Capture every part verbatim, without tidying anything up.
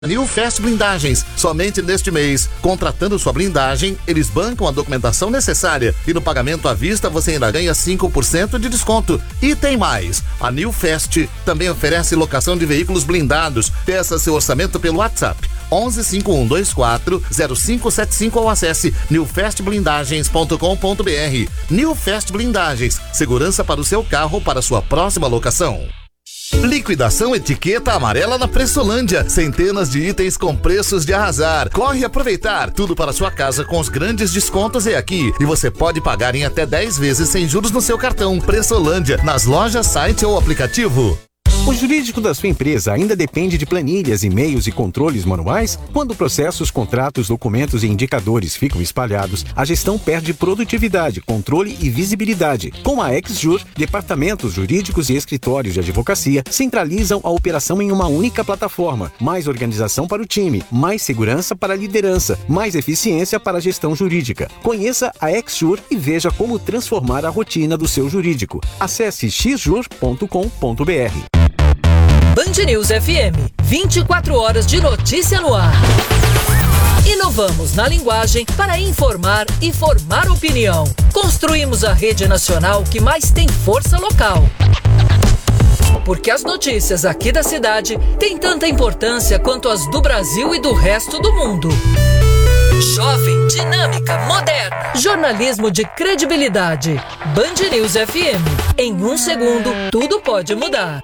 Newfest Blindagens, somente neste mês. Contratando sua blindagem, eles bancam a documentação necessária e no pagamento à vista você ainda ganha cinco por cento de desconto. E tem mais, a Newfest também oferece locação de veículos blindados. Peça seu orçamento pelo WhatsApp onze cinco um dois quatro zero cinco sete cinco ou acesse newfest blindagens ponto com ponto br. Newfest Blindagens, segurança para o seu carro ou para sua próxima locação. Liquidação etiqueta amarela na Pressolândia. Centenas de itens com preços de arrasar. Corre aproveitar. Tudo para sua casa com os grandes descontos é aqui. E você pode pagar em até dez vezes sem juros no seu cartão. Pressolândia, nas lojas, site ou aplicativo. O jurídico da sua empresa ainda depende de planilhas, e-mails e controles manuais? Quando processos, contratos, documentos e indicadores ficam espalhados, a gestão perde produtividade, controle e visibilidade. Com a XJur, departamentos jurídicos e escritórios de advocacia centralizam a operação em uma única plataforma. Mais organização para o time, mais segurança para a liderança, mais eficiência para a gestão jurídica. Conheça a XJur e veja como transformar a rotina do seu jurídico. Acesse x jur ponto com ponto b r. Band News F M, vinte e quatro horas de notícia no ar. Inovamos na linguagem para informar e formar opinião. Construímos a rede nacional que mais tem força local. Porque as notícias aqui da cidade têm tanta importância quanto as do Brasil e do resto do mundo. Jovem, dinâmica, moderna. Jornalismo de credibilidade. Band News F M. Em um segundo, tudo pode mudar.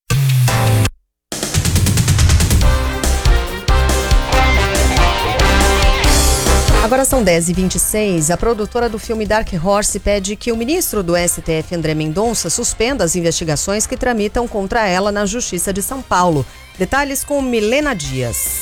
Agora são dez e vinte e seis. A produtora do filme Dark Horse pede que o ministro do S T F, André Mendonça, suspenda as investigações que tramitam contra ela na Justiça de São Paulo. Detalhes com Milena Dias.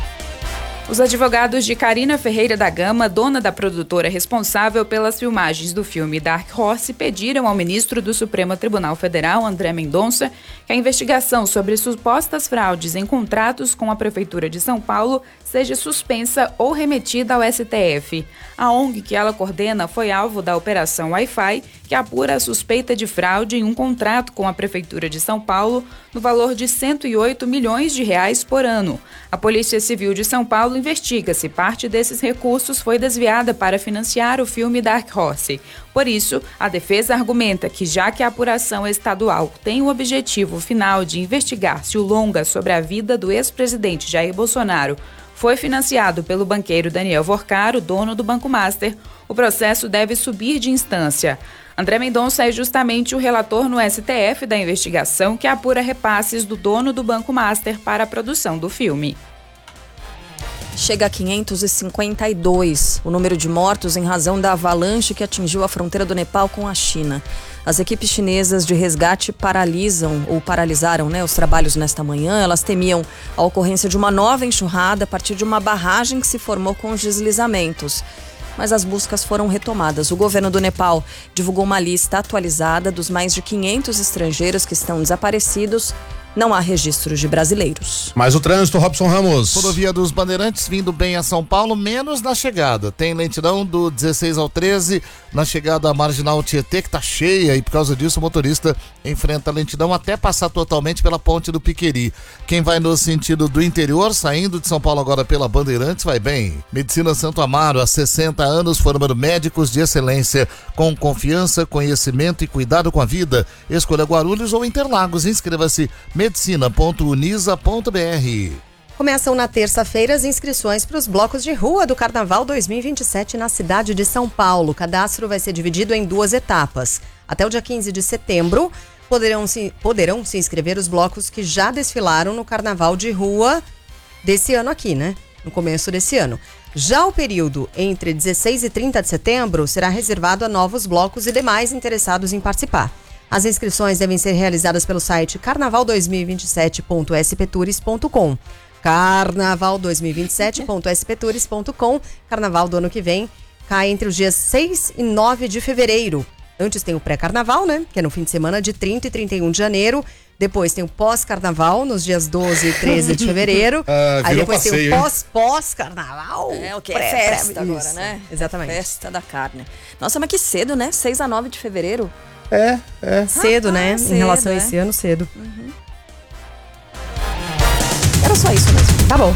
Os advogados de Karina Ferreira da Gama, dona da produtora responsável pelas filmagens do filme Dark Horse, pediram ao ministro do Supremo Tribunal Federal, André Mendonça, que a investigação sobre supostas fraudes em contratos com a Prefeitura de São Paulo seja suspensa ou remetida ao S T F. A O N G que ela coordena foi alvo da Operação Wi-Fi, que apura a suspeita de fraude em um contrato com a Prefeitura de São Paulo no valor de cento e oito milhões de reais por ano. A Polícia Civil de São Paulo investiga se parte desses recursos foi desviada para financiar o filme Dark Horse. Por isso, a defesa argumenta que, já que a apuração estadual tem o objetivo final de investigar se o longa sobre a vida do ex-presidente Jair Bolsonaro foi financiado pelo banqueiro Daniel Vorcaro, dono do Banco Master, o processo deve subir de instância. André Mendonça é justamente o relator no S T F da investigação que apura repasses do dono do Banco Master para a produção do filme. Chega a quinhentos e cinquenta e dois o número de mortos em razão da avalanche que atingiu a fronteira do Nepal com a China. As equipes chinesas de resgate paralisam ou paralisaram né, os trabalhos nesta manhã. Elas temiam a ocorrência de uma nova enxurrada a partir de uma barragem que se formou com os deslizamentos. Mas as buscas foram retomadas. O governo do Nepal divulgou uma lista atualizada dos mais de quinhentos estrangeiros que estão desaparecidos. Não há registros de brasileiros. Mais o trânsito, Robson Ramos. Rodovia dos Bandeirantes vindo bem a São Paulo, menos na chegada. Tem lentidão do dezesseis ao treze, na chegada à Marginal Tietê, que tá cheia, e por causa disso o motorista enfrenta a lentidão até passar totalmente pela Ponte do Piqueri. Quem vai no sentido do interior, saindo de São Paulo agora pela Bandeirantes, vai bem. Medicina Santo Amaro, há sessenta anos, formando médicos de excelência, com confiança, conhecimento e cuidado com a vida. Escolha Guarulhos ou Interlagos. Inscreva-se medicina ponto unisa ponto b r. Começam na terça-feira as inscrições para os blocos de rua do Carnaval dois mil e vinte e sete na cidade de São Paulo. O cadastro vai ser dividido em duas etapas. Até o dia quinze de setembro, poderão se, poderão se inscrever os blocos que já desfilaram no Carnaval de Rua desse ano aqui, né? No começo desse ano. Já o período entre dezesseis e trinta de setembro será reservado a novos blocos e demais interessados em participar. As inscrições devem ser realizadas pelo site carnaval dois mil e vinte e sete ponto s p tours ponto com. carnaval dois mil e vinte e sete ponto s p tours ponto com. Carnaval do ano que vem cai entre os dias seis e nove de fevereiro. Antes tem o pré-carnaval, né? Que é no fim de semana de trinta e trinta e um de janeiro. Depois tem o pós-carnaval, nos dias doze e treze de fevereiro. Ah, Aí depois passeio, tem o pós-pós-carnaval. É, o que Pré, é festa pré, agora, isso. né? Exatamente. É festa da carne. Nossa, mas que cedo, né? seis a nove de fevereiro. É, é. Cedo, Ah, né? ah, cedo, em relação a é. esse ano, cedo. Era só isso mesmo. Tá bom.